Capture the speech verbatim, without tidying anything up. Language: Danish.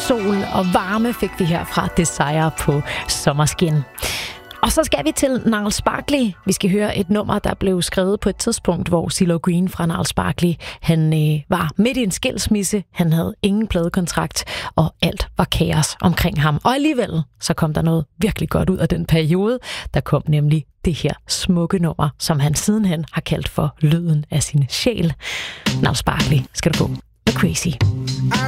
sol og varme fik vi her fra Desire på Sommerskin. Og så skal vi til Gnarls Barkley. Vi skal høre et nummer, der blev skrevet på et tidspunkt, hvor CeeLo Green fra Gnarls Barkley, han øh, var midt i en skilsmisse. Han havde ingen pladekontrakt, og alt var kaos omkring ham. Og alligevel, så kom der noget virkelig godt ud af den periode. Der kom nemlig det her smukke nummer, som han sidenhen har kaldt for lyden af sin sjæl. Gnarls Barkley skal du få. The Crazy.